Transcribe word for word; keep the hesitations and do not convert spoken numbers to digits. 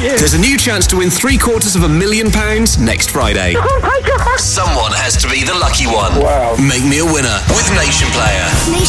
you. There's a new chance to win three quarters of a million pounds next Friday. Someone has to be the lucky one. Wow. Make me a winner with Nation Player. Nation.